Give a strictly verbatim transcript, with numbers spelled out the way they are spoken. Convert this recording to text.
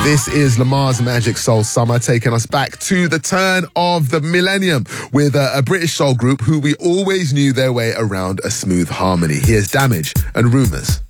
This is Lamar's Magic Soul Summer, taking us back to the turn of the millennium with a, a British soul group who we always knew their way around a smooth harmony. Here's Damage and Rumours.